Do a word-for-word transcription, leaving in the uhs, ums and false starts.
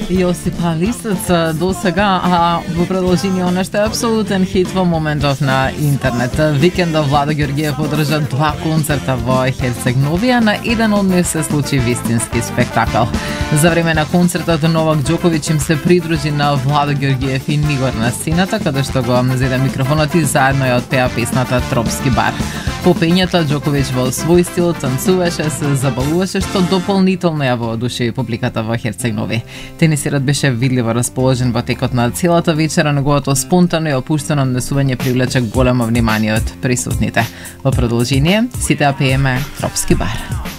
Јосипа Лисец до сега, а во продолжение она што е апсолутен хит во моментов на интернет. Викендов Владо Ѓорѓиев одржа два концерта во Херцег-Новија, на еден од нив се случи вистински спектакл. За време на концертот Новак Џоковиќ им се придружи на Владо Ѓорѓиев и Нигор на сцената, каде што го зеде микрофонот и заедно ја отпеа песната Тропски бар. По пењето Џоковиќ во свој стил танцуваше, се забавуваше, што дополнително ја воодушеви публиката во Херцег-Нови. Тенисерот беше видливо расположен во текот на целата вечера, неговото спонтано и опуштено однесување привлече големо внимание од присутните. Во продолжение, сите ја пееме Тропски бар.